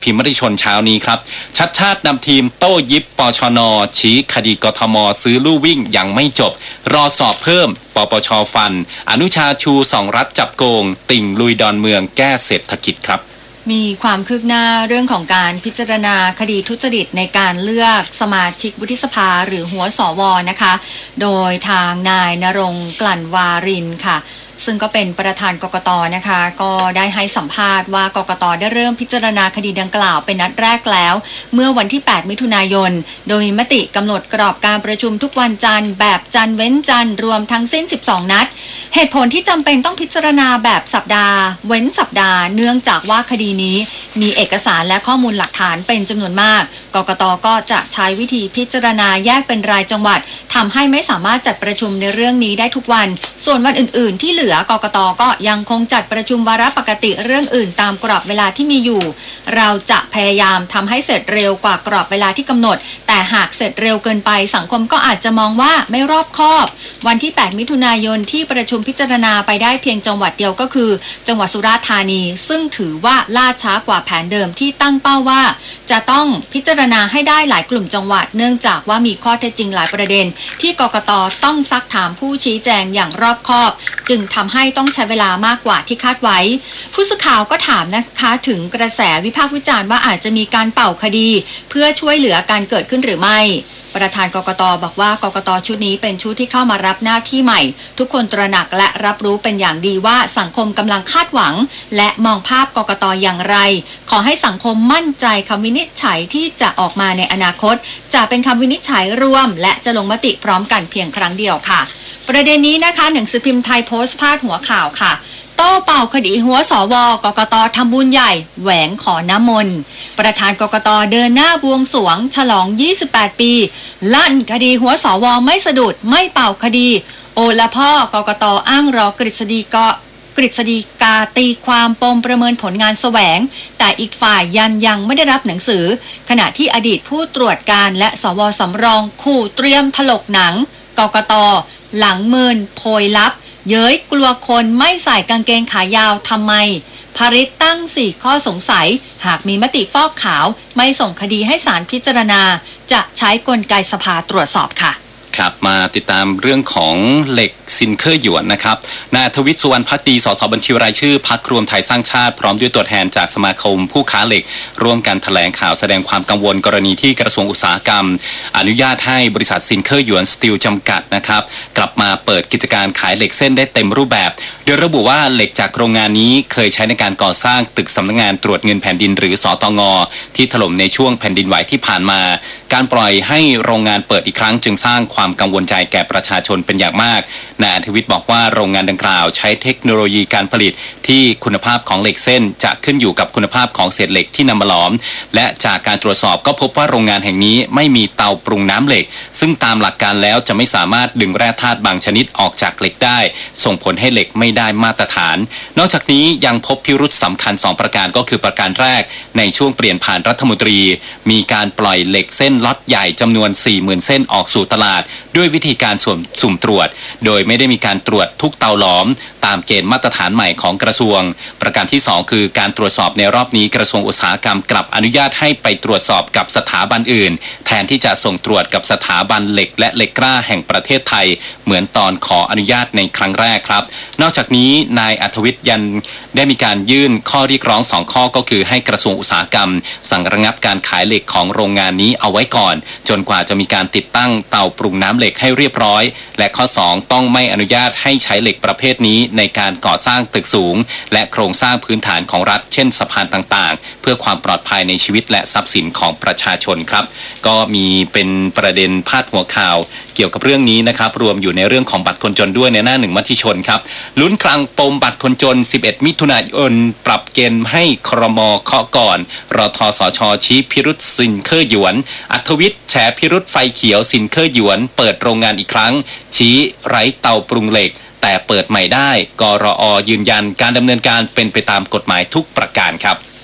พิมพ์มติชนเช้านี้ครับชัดชาตินำทีมโต้ยิบปชนชี้คดีกทมซื้อลู่วิ่งยังไม่จบรอสอบเพิ่มปปชฟันอนุชาชูส่องรัฐจับโกงติ่งลุยดอนเมืองแก้เศรษฐกิจครับมีความคืบหน้าเรื่องของการพิจารณาคดีทุจริตในการเลือกสมาชิกวุฒิสภาหรือหัวสวนะคะโดยทางนายณรงค์กลั่นวารินค่ะซึ่งก็เป็นประธานกกตนะคะก็ได้ให้สัมภาษณ์ว่ากกตได้เริ่มพิจารณาคดีดังกล่าวเป็นนัดแรกแล้วเมื่อวันที่ 8 มิถุนายนโดยมีมติกำหนดกรอบการประชุมทุกวันจันทร์แบบจันทร์เว้นจันทร์รวมทั้งสิ้น12นัดเหตุผลที่จำเป็นต้องพิจารณาแบบสัปดาห์เว้นสัปดาห์เนื่องจากว่าคดีนี้มีเอกสารและข้อมูลหลักฐานเป็นจำนวนมากกกตก็จะใช้วิธีพิจารณาแยกเป็นรายจังหวัดทำให้ไม่สามารถจัดประชุมในเรื่องนี้ได้ทุกวันส่วนวันอื่นๆที่เหลือกกตก็ยังคงจัดประชุมวาระปกติเรื่องอื่นตามกรอบเวลาที่มีอยู่เราจะพยายามทำให้เสร็จเร็วกว่ากรอบเวลาที่กำหนดแต่หากเสร็จเร็วเกินไปสังคมก็อาจจะมองว่าไม่รอบคอบวันที่ 8 มิถุนายนที่ประชุมพิจารณาไปได้เพียงจังหวัดเดียวก็คือจังหวัดสุราษฎร์ธานีซึ่งถือว่าล่าช้ากว่าแผนเดิมที่ตั้งเป้าว่าจะต้องพิจารณาให้ได้หลายกลุ่มจังหวัดเนื่องจากว่ามีข้อเท็จจริงหลายประเด็นที่กกตต้องซักถามผู้ชี้แจงอย่างรอบคอบจึงทำให้ต้องใช้เวลามากกว่าที่คาดไว้ผู้สื่อข่าวก็ถามนะคะถึงกระแสวิพากษ์วิจารณ์ว่าอาจจะมีการเป่าคดีเพื่อช่วยเหลือการเกิดขึ้นหรือไม่ประธานกกตบอกว่ากกตชุดนี้เป็นชุดที่เข้ามารับหน้าที่ใหม่ทุกคนตระหนักและรับรู้เป็นอย่างดีว่าสังคมกำลังคาดหวังและมองภาพกกตอย่างไรขอให้สังคมมั่นใจคำวินิจฉัยที่จะออกมาในอนาคตจะเป็นคำวินิจฉัยรวมและจะลงมติพร้อมกันเพียงครั้งเดียวค่ะประเด็นนี้นะคะหนังสือพิมพ์ไทยโพสต์พาดหัวข่าวค่ะโต้เป่าคดีหัวสวกกตทำบุญใหญ่แหวงขอน้ำมนต์ประธานกกตเดินหน้าบวงสรวงฉลอง28ปีลั่นคดีหัวสวไม่สะดุดไม่เป่าคดีโอละพ่อกกตอ้างรอกฤษฎีกาตีความปมประเมินผลงานแสวงแต่อีกฝ่ายยังไม่ได้รับหนังสือขณะที่อดีตผู้ตรวจการและสวสำรองขู่เตรียมถลกหนังกกตหลังเมินโพยลับเย้ยกลัวคนไม่ใส่กางเกงขายาวทำไมภริษตั้ง4ข้อสงสัยหากมีมติฟอกขาวไม่ส่งคดีให้ศาลพิจารณาจะใช้กลไกสภาตรวจสอบค่ะครับมาติดตามเรื่องของเหล็กซินเคอร์หยวนนะครับนายทวิตสุวรรณภักดีสสบัญชีรายชื่อพรรครวมไทยสร้างชาติพร้อมด้วยตัวแทนจากสมาคมผู้ค้าเหล็กร่วมกันแถลงข่าวแสดงความกังวลกรณีที่กระทรวงอุตสาหกรรมอนุญาตให้บริษัทซินเคอร์หยวนสตีลจำกัดนะครับกลับมาเปิดกิจการขายเหล็กเส้นได้เต็มรูปแบบโดยระบุว่าเหล็กจากโรงงานนี้เคยใช้ในการก่อสร้างตึกสำนักงานตรวจเงินแผ่นดินหรือสตง.ที่ถล่มในช่วงแผ่นดินไหวที่ผ่านมาการปล่อยให้โรงงานเปิดอีกครั้งจึงสร้างความกังวลใจแก่ประชาชนเป็นอย่างมากนายอธิวิทย์บอกว่าโรงงานดังกล่าวใช้เทคโนโลยีการผลิตที่คุณภาพของเหล็กเส้นจะขึ้นอยู่กับคุณภาพของเศษเหล็กที่นำมาหลอมและจากการตรวจสอบก็พบว่าโรงงานแห่งนี้ไม่มีเตาปรุงน้ำเหล็กซึ่งตามหลักการแล้วจะไม่สามารถดึงแร่ธาตุบางชนิดออกจากเหล็กได้ส่งผลให้เหล็กไม่ได้มาตรฐานนอกจากนี้ยังพบพิรุธสำคัญ2ประการก็คือประการแรกในช่วงเปลี่ยนผ่านรัฐมนตรีมีการปล่อยเหล็กเส้นล็อตใหญ่จำนวน 40,000 เส้นออกสู่ตลาดด้วยวิธีการสุ่มตรวจโดยไม่ได้มีการตรวจทุกเตาหลอมตามเกณฑ์มาตรฐานใหม่ของกระทรวงประการที่2คือการตรวจสอบในรอบนี้กระทรวงอุตสาหกรรมกลับอนุญาตให้ไปตรวจสอบกับสถาบันอื่นแทนที่จะส่งตรวจกับสถาบันเหล็กและเหล็กกล้าแห่งประเทศไทยเหมือนตอนขออนุญาตในครั้งแรกครับนอกจากนี้นายอัธวิทย์ยังได้มีการยื่นข้อเรียกร้อง2ข้อก็คือให้กระทรวงอุตสาหกรรมสั่งระงับการขายเหล็กของโรงงานนี้เอาไว้ก่อนจนกว่าจะมีการติดตั้งเตาปรุงน้ำเหล็กให้เรียบร้อยและข้อ2ต้องไม่อนุญาตให้ใช้เหล็กประเภทนี้ในการก่อสร้างตึกสูงและโครงสร้างพื้นฐานของรัฐเช่นสะพานต่างๆเพื่อความปลอดภัยในชีวิตและทรัพย์สินของประชาชนครับก็มีเป็นประเด็นพาดหัวข่าวเกี่ยวกับเรื่องนี้นะครับรวมอยู่ในเรื่องของบัตรคนจนด้วยในหน้าหนึ่งมติชนครับลุ้นคลังปมบัตรคนจน11มิถุนายนปรับเกณฑ์ให้ครม.เคาะก่อนรทสช.ชี้พิรุษซินเคอร์หยวนอัธวิทย์แฉพิรุษไฟเขียวซินเคอร์หยวนเปิดโรงงานอีกครั้งชี้ไร้เตาปรุงเหล็กแต่เปิดใหม่ได้กรอยืนยันการดำเนินการเป็นไปตามกฎหมายทุกประการครับ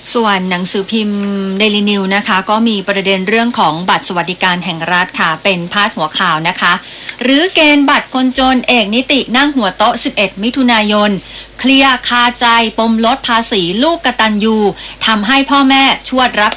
ส่วนหนังสือพิมพ์ Daily News นะคะก็มีประเด็นเรื่องของบัตรสวัสดิการแห่งรัฐค่ะเป็นพาดหัวข่าวนะคะหรือเกณฑ์บัตรคนจนเอกนิตินั่งหัวโต๊ะ11มิถุนายนเคลียร์คาใจปมลดภาษีลูกกตัญญูทำให้พ่อแม่ชวดรับ